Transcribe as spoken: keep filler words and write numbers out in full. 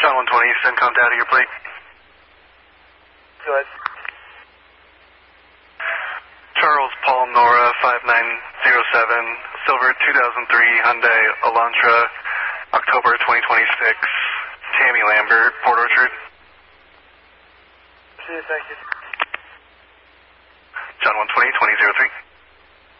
John one twenty, CENTCOM data, your plate. Go ahead. Charles Paul Nora five nine zero seven, silver two thousand three Hyundai Elantra, October twenty twenty-six, Tammy Lambert, Port Orchard. See you, thank you. John one twenty, twenty oh three.